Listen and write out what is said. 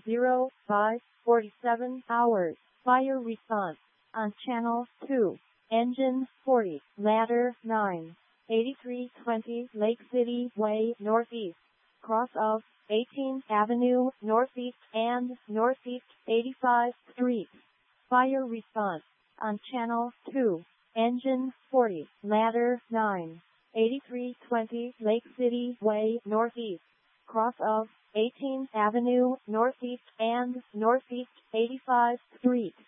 05:47 hours. Fire response on Channel 2. Engine 40, ladder 9, 8320 Lake City Way Northeast, cross of 18th Avenue Northeast and Northeast 85th Street. Fire response on Channel 2. Engine 40, ladder 9, 8320 Lake City Way Northeast, cross of 18th Avenue Northeast and Northeast 85th Street.